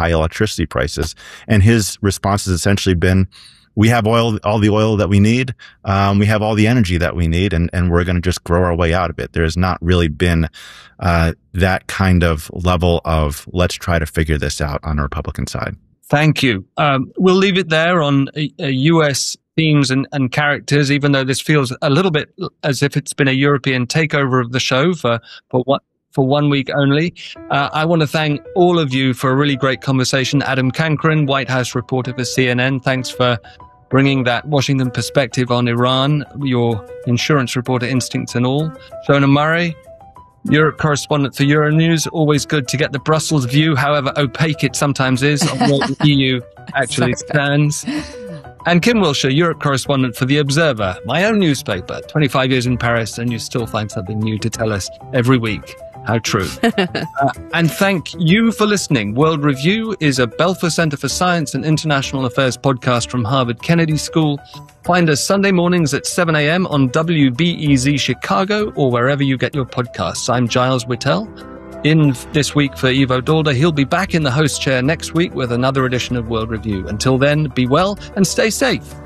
high electricity prices. And his response has essentially been, we have all the oil that we need. We have all the energy that we need, and we're going to just grow our way out of it. There has not really been that kind of level of let's try to figure this out on the Republican side. Thank you. We'll leave it there on U.S. themes and characters, even though this feels a little bit as if it's been a European takeover of the show for 1 week only. I want to thank all of you for a really great conversation. Adam Cancryn, White House reporter for CNN, thanks for bringing that Washington perspective on Iran, your insurance reporter instincts and all. Shona Murray, Europe correspondent for Euronews, always good to get the Brussels view, however opaque it sometimes is, on what the EU actually stands. And Kim Wilshire, Europe correspondent for The Observer, my own newspaper, 25 years in Paris, and you still find something new to tell us every week. How true. And thank you for listening. World Review is a Belfer Center for Science and International Affairs podcast from Harvard Kennedy School. Find us Sunday mornings at 7 a.m. on WBEZ Chicago or wherever you get your podcasts. I'm Giles Whittell. In this week for Ivo Daalder, he'll be back in the host chair next week with another edition of World Review. Until then, be well and stay safe.